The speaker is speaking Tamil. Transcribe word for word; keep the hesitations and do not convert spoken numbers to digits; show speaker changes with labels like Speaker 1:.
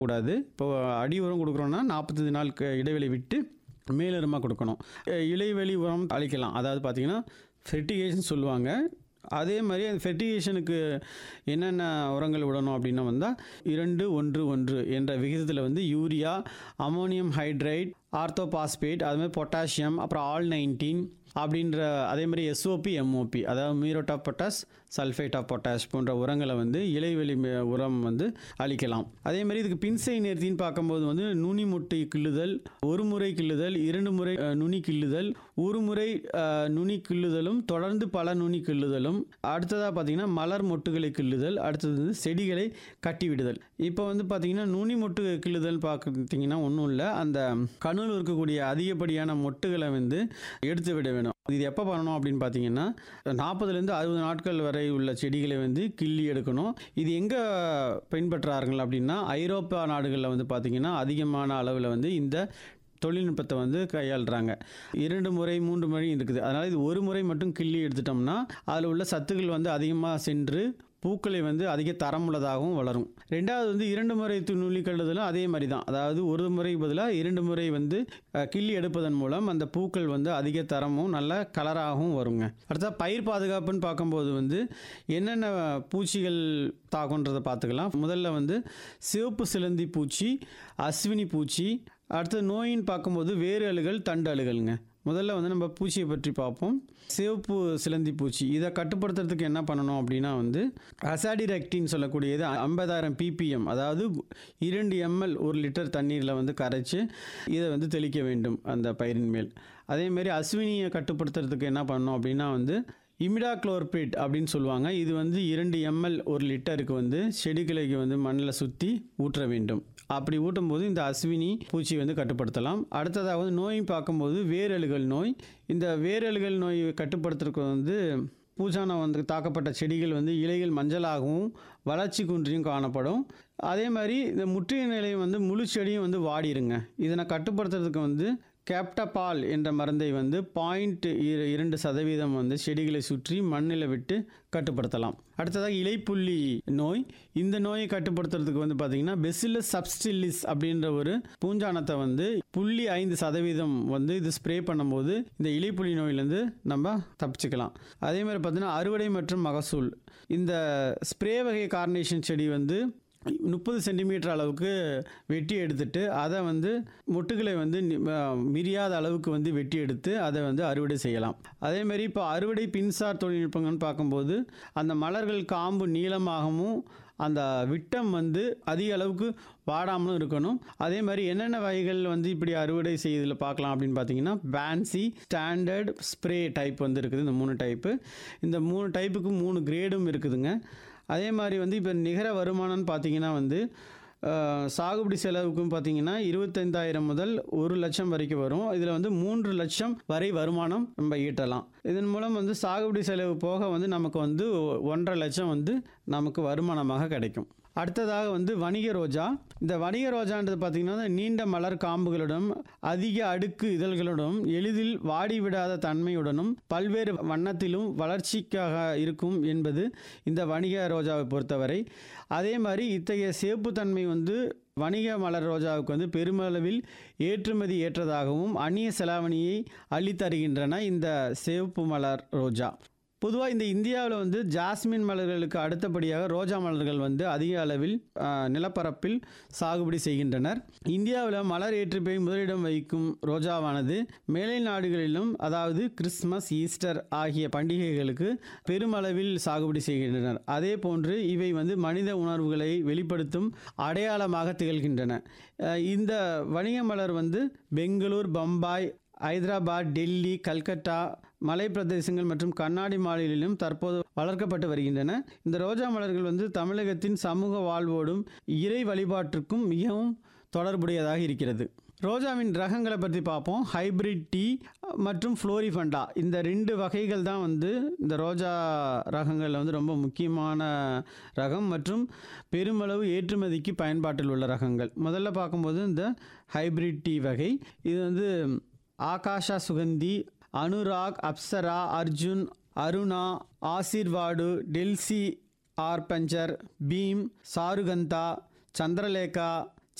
Speaker 1: கூடாது. இப்போ அடி உரம் கொடுக்குறோன்னா நாற்பத்தைந்து நாள் க- இடைவெளி விட்டு மேலுரமாக கொடுக்கணும். அஹ் இலைவெளி உரம் அளிக்கலாம். அதாவது பார்த்தீங்கன்னா ஃபெர்டிகேஷன் சொல்லுவாங்க. அதே மாதிரி அந்த ஃபெர்டிகேஷனுக்கு என்னென்ன உரங்கள் விடணும் அப்படின்னா வந்தால் இரண்டு ஒன்று ஒன்று என்ற விகிதத்தில் வந்து யூரியா, அமோனியம் ஹைட்ரைட், ஆர்த்தோபாஸ்பேட், அது மாதிரி பொட்டாசியம், அப்புறம் ஆல் நைன்டீன் அப்படின்ற அதே மாதிரி எஸ்ஓபி, எம்ஓபி, அதாவது muriate of potash, sulphate of potash போன்ற உரங்களை வந்து இலைவெளி மே- உரம் வந்து அளிக்கலாம். அதே மாதிரி இதுக்கு பின்சை நேர்த்தின்னு பார்க்கும்போது வந்து நுனி முட்டை கிள்ளுதல், ஒரு முறை கிள்ளுதல், இரண்டு முறை அஹ், நுனி கிள்ளுதல், ஒரு முறை அஹ், நுனி கிள்ளுதலும், தொடர்ந்து பல நுனி கிள்ளுதலும், அடுத்ததாக பார்த்தீங்கன்னா மலர் மொட்டுகளை கிள்ளுதல், அடுத்தது வந்து செடிகளை கட்டி விடுதல். இப்போ வந்து பார்த்தீங்கன்னா நுனி மொட்டு கிள்ளுதல் பார்த்தீங்கன்னா ஒன்றும் இல்லை, அந்த கணுவில் இருக்கக்கூடிய அதிகப்படியான மொட்டுகளை வந்து எடுத்து விட வேணும். இது எப்போ பண்ணணும் அப்படின்னு பார்த்தீங்கன்னா நாற்பதுலேருந்து அறுபது நாட்கள் வரை உள்ள செடிகளை வந்து கிள்ளி எடுக்கணும். இது எங்கே பின்பற்றார்கள் அப்படின்னா ஐரோப்பா நாடுகளில் வந்து பார்த்தீங்கன்னா அதிகமான அளவில் வந்து இந்த தொழில்நுட்பத்தை வந்து கையாளுறாங்க. இரண்டு முறை மூன்று முறை இருக்குது. அதனால் இது ஒரு முறை மட்டும் கிள்ளி எடுத்துட்டோம்னா அதில் உள்ள சத்துக்கள் வந்து அதிகமாக சென்று பூக்களை வந்து அதிக தரமுள்ளதாகவும் வளரும். ரெண்டாவது வந்து இரண்டு முறை நுனி கள்ளுதலும் அதே மாதிரி தான். அதாவது ஒரு முறை பதிலாக இரண்டு முறை வந்து அஹ், கிள்ளி எடுப்பதன் மூலம் அந்த பூக்கள் வந்து அதிக தரமும் நல்ல கலராகவும் வருங்க. அடுத்தா பயிர் பாதுகாப்புன்னு பார்க்கும்போது வந்து என்னென்ன பூச்சிகள் தாக்குன்றதை பார்த்துக்கலாம். முதல்ல வந்து சிவப்பு சிலந்தி பூச்சி, அஸ்வினி பூச்சி, அடுத்து நோயின்னு பார்க்கும்போது வேறு அழுகல், தண்டு அழுகலுங்க. முதல்ல வந்து நம்ம பூச்சியை பற்றி பார்ப்போம். சிவப்பு சிலந்தி பூச்சி இதை கட்டுப்படுத்துறதுக்கு என்ன பண்ணணும் அப்படின்னா வந்து அசாடிரெக்டின்னு சொல்லக்கூடியது ஐம்பதாயிரம் பிபிஎம், அதாவது இரண்டு எம்எல் ஒரு லிட்டர் தண்ணீரில் வந்து கரைச்சி இதை வந்து தெளிக்க வேண்டும் அந்த பயிரின் மேல். அதேமாரி அஸ்வினியை கட்டுப்படுத்துறதுக்கு என்ன பண்ணணும் அப்படின்னா வந்து இமிடாக்ளோர்பிட் அப்படின்னு சொல்லுவாங்க. இது வந்து இரண்டு எம்எல் ஒரு லிட்டருக்கு வந்து செடிகளுக்கு வந்து மண்ணில் சுற்றி ஊற்ற வேண்டும். அப்படி ஊட்டும்போது இந்த அஸ்வினி பூச்சி வந்து கட்டுப்படுத்தலாம். அடுத்ததாவது நோய் பார்க்கும்போது வேரழுகல் நோய். இந்த வேரழுகல் நோய் கட்டுப்படுத்துறதுக்கு வந்து பூச்சான வந்து தாக்கப்பட்ட செடிகள் வந்து இலைகள் மஞ்சளாகவும் வளர்ச்சி குன்றியும் காணப்படும். அதே மாதிரி இந்த முற்றிய நிலையம் வந்து முழு செடியும் வந்து வாடிருங்க. இதனை கட்டுப்படுத்துறதுக்கு வந்து கேப்டபால் என்ற மருந்தை வந்து பாயிண்ட் இரண்டு சதவீதம் வந்து செடிகளை சுற்றி மண்ணில் விட்டு கட்டுப்படுத்தலாம். அடுத்ததாக இலைப்புள்ளி நோய். இந்த நோயை கட்டுப்படுத்துறதுக்கு வந்து பார்த்தீங்கன்னா பெசிலஸ் சப்ஸ்டிலிஸ் அப்படின்ற ஒரு பூஞ்சானத்தை வந்து புள்ளி ஐந்து சதவீதம் வந்து இது ஸ்ப்ரே பண்ணும்போது இந்த இலைப்புள்ளி நோயிலேருந்து நம்ம தப்பிச்சுக்கலாம். அதே மாதிரி பார்த்தீங்கன்னா அறுவடை மற்றும் மகசூல். இந்த ஸ்ப்ரே வகை கார்னேஷன் செடி வந்து முப்பது சென்டிமீட்டர் அளவுக்கு வெட்டி எடுத்துட்டு அதை வந்து மொட்டுகளை வந்து நி- அஹ் மிரியாத அளவுக்கு வந்து வெட்டி எடுத்து அதை வந்து அறுவடை செய்யலாம். அதேமாதிரி இப்போ அறுவடை பின்சார் தொழில்நுட்பங்கள்னு பார்க்கும்போது அந்த மலர்கள் காம்பு நீளமாகவும் அந்த விட்டம் வந்து அதிக அளவுக்கு வாடாமலும் இருக்கணும். அதே மாதிரி என்னென்ன வகைகள் வந்து இப்படி அறுவடை செய்யறதுல பார்க்கலாம் அப்படின்னு பார்த்தீங்கன்னா பேன்சி, ஸ்டாண்டர்ட், ஸ்ப்ரே டைப் வந்து இருக்குது. இந்த மூணு டைப்பு இந்த மூணு டைப்புக்கு மூணு கிரேடும் இருக்குதுங்க. அதே மாதிரி வந்து இப்போ நிகர வருமானம்னு பார்த்தீங்கன்னா வந்து அஹ், சாகுபடி செலவுக்கும் பார்த்தீங்கன்னா இருபத்தைந்தாயிரம் முதல் ஒரு லட்சம் வரைக்கும் வரும். இதில் வந்து மூன்று லட்சம் வரை வருமானம் நம்ம ஈட்டலாம். இதன் மூலம் வந்து சாகுபடி செலவு போக வந்து நமக்கு வந்து ஒன்றரை லட்சம் வந்து நமக்கு வருமானமாக கிடைக்கும். அடுத்ததாக வந்து வணிக ரோஜா. இந்த வணிக ரோஜான்றது பார்த்திங்கன்னா நீண்ட மலர் காம்புகளுடன் அதிக அடுக்கு இதழ்களுடன் எளிதில் வாடிவிடாத தன்மையுடனும் பல்வேறு வண்ணத்திலும் வளர்ச்சிக்காக இருக்கும் என்பது இந்த வணிக ரோஜாவை பொறுத்தவரை. அதே மாதிரி இத்தகைய சேப்புத்தன்மை வந்து வணிக மலர் ரோஜாவுக்கு வந்து பெருமளவில் ஏற்றுமதி ஏற்றதாகவும் அந்நிய செலாவணியை அள்ளித்தருகின்றன இந்த சிவப்பு மலர் ரோஜா. பொதுவாக இந்த இந்தியாவில் வந்து ஜாஸ்மின் மலர்களுக்கு அடுத்தபடியாக ரோஜா மலர்கள் வந்து அதிக அளவில் ஆஹ், நிலப்பரப்பில் சாகுபடி செய்கின்றனர். இந்தியாவில் மலர் ஏற்றுப்பை முதலிடம் வகிக்கும் ரோஜாவானது மேலை நாடுகளிலும் அதாவது கிறிஸ்மஸ், ஈஸ்டர் ஆகிய பண்டிகைகளுக்கு பெருமளவில் சாகுபடி செய்கின்றனர். அதே போன்று இவை வந்து மனித உணர்வுகளை வெளிப்படுத்தும் அடையாளமாக திகழ்கின்றன. ஆஹ், இந்த வணிக மலர் வந்து பெங்களூர், பம்பாய், ஹைதராபாத், டெல்லி, கல்கத்தா, மலை பிரதேசங்கள் மற்றும் கண்ணாடி மாநிலங்களிலும் தற்போது வளர்க்கப்பட்டு வருகின்றன. இந்த ரோஜா மலர்கள் வந்து தமிழகத்தின் சமூக வாழ்வோடும் இறை வழிபாட்டிற்கும் மிகவும் தொடர்புடையதாக இருக்கிறது. ரோஜாவின் ரகங்களை பற்றி பார்ப்போம். ஹைபிரிட் டீ மற்றும் ஃப்ளோரிஃபண்டா இந்த ரெண்டு வகைகள் தான் வந்து இந்த ரோஜா ரகங்களில் வந்து ரொம்ப முக்கியமான ரகம் மற்றும் பெருமளவு ஏற்றுமதிக்கு பயன்பாட்டில் உள்ள ரகங்கள். முதல்ல பார்க்கும்போது இந்த ஹைபிரிட் டீ வகை. இது வந்து ஆகாஷா சுகந்தி, அனுராக், அப்சரா, அர்ஜுன், அருணா, ஆசீர்வாடு, டெல்சி ஆர்பஞ்சர், பீம், சாருகந்தா, சந்திரலேகா,